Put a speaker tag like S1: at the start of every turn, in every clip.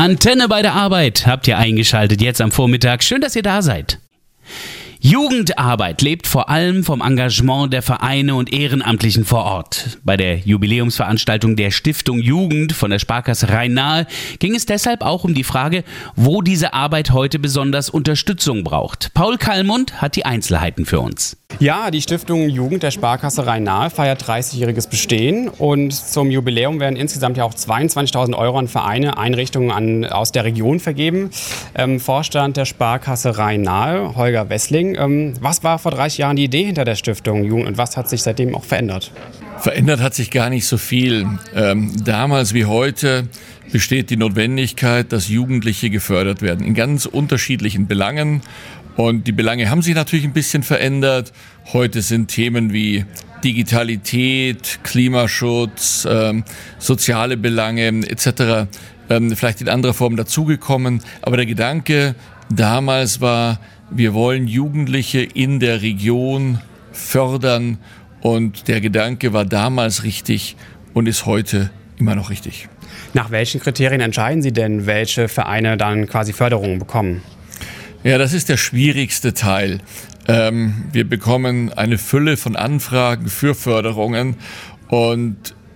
S1: Antenne bei der Arbeit habt ihr eingeschaltet jetzt am Vormittag. Schön, dass ihr da seid. Jugendarbeit lebt vor allem vom Engagement der Vereine und Ehrenamtlichen vor Ort. Bei der Jubiläumsveranstaltung der Stiftung Jugend von der Sparkasse Rhein-Nahe ging es deshalb auch um die Frage, wo diese Arbeit heute besonders Unterstützung braucht. Paul Kallmund hat die Einzelheiten für uns.
S2: Ja, die Stiftung Jugend der Sparkasse Rhein-Nahe feiert 30-jähriges Bestehen und zum Jubiläum werden insgesamt ja auch 22.000 € an Vereine, Einrichtungen aus der Region vergeben. Vorstand der Sparkasse Rhein-Nahe, Holger Wessling. Was war vor 30 Jahren die Idee hinter der Stiftung Jugend und was hat sich seitdem auch verändert?
S3: Verändert hat sich gar nicht so viel. Damals wie heute besteht die Notwendigkeit, dass Jugendliche gefördert werden in ganz unterschiedlichen Belangen. Und die Belange haben sich natürlich ein bisschen verändert. Heute sind Themen wie Digitalität, Klimaschutz, soziale Belange etc. Vielleicht in anderer Form dazugekommen. Aber der Gedanke damals war, wir wollen Jugendliche in der Region fördern. Und der Gedanke war damals richtig und ist heute immer noch richtig.
S2: Nach welchen Kriterien entscheiden Sie denn, welche Vereine dann quasi Förderungen bekommen?
S3: Ja, das ist der schwierigste Teil. Wir bekommen eine Fülle von Anfragen für Förderungen und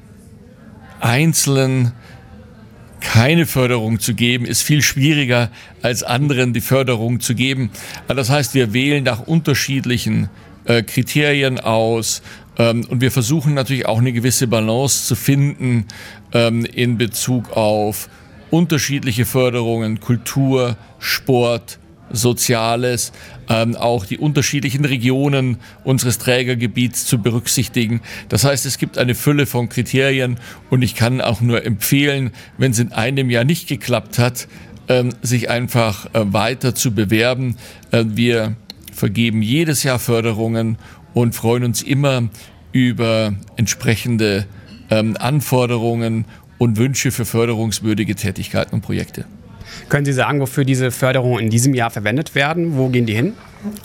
S3: einzelnen keine Förderung zu geben, ist viel schwieriger als anderen die Förderung zu geben. Das heißt, wir wählen nach unterschiedlichen Kriterien aus und wir versuchen natürlich auch eine gewisse Balance zu finden in Bezug auf unterschiedliche Förderungen, Kultur, Sport, Soziales, auch die unterschiedlichen Regionen unseres Trägergebiets zu berücksichtigen. Das heißt, es gibt eine Fülle von Kriterien und ich kann auch nur empfehlen, wenn es in einem Jahr nicht geklappt hat, sich einfach weiter zu bewerben. Wir vergeben jedes Jahr Förderungen und freuen uns immer über entsprechende Anforderungen und Wünsche für förderungswürdige Tätigkeiten und Projekte.
S2: Können Sie sagen, wofür diese Förderungen in diesem Jahr verwendet werden? Wo gehen die hin?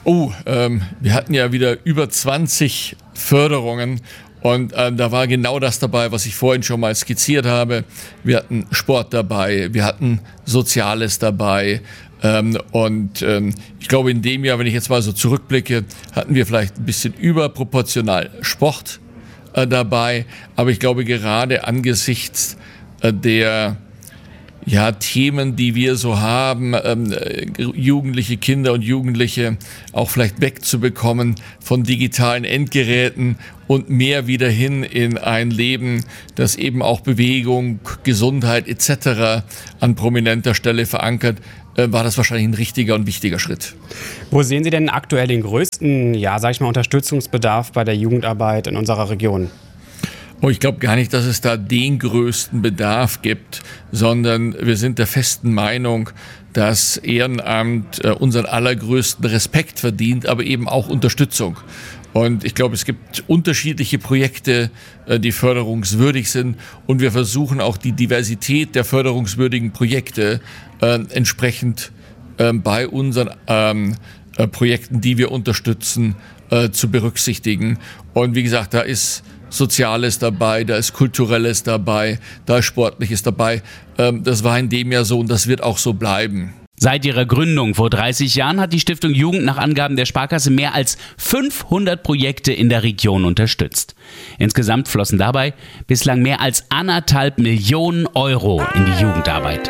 S3: Wir hatten ja wieder über 20 Förderungen und da war genau das dabei, was ich vorhin schon mal skizziert habe. Wir hatten Sport dabei, wir hatten Soziales dabei ich glaube in dem Jahr, wenn ich jetzt mal so zurückblicke, hatten wir vielleicht ein bisschen überproportional Sport dabei, aber ich glaube gerade angesichts der Themen, die wir so haben, jugendliche Kinder und Jugendliche auch vielleicht wegzubekommen von digitalen Endgeräten und mehr wieder hin in ein Leben, das eben auch Bewegung, Gesundheit etc. an prominenter Stelle verankert, war das wahrscheinlich ein richtiger und wichtiger Schritt.
S2: Wo sehen Sie denn aktuell den größten, Unterstützungsbedarf bei der Jugendarbeit in unserer Region?
S3: Ich glaube gar nicht, dass es da den größten Bedarf gibt, sondern wir sind der festen Meinung, dass Ehrenamt unseren allergrößten Respekt verdient, aber eben auch Unterstützung. Und ich glaube, es gibt unterschiedliche Projekte, die förderungswürdig sind und wir versuchen auch die Diversität der förderungswürdigen Projekte entsprechend bei unseren Projekten, die wir unterstützen, zu berücksichtigen. Und wie gesagt, da ist Soziales dabei, da ist Kulturelles dabei, da ist Sportliches dabei. Das war in dem Jahr so und das wird auch so bleiben.
S1: Seit ihrer Gründung vor 30 Jahren hat die Stiftung Jugend nach Angaben der Sparkasse mehr als 500 Projekte in der Region unterstützt. Insgesamt flossen dabei bislang mehr als 1,5 Millionen € in die Jugendarbeit.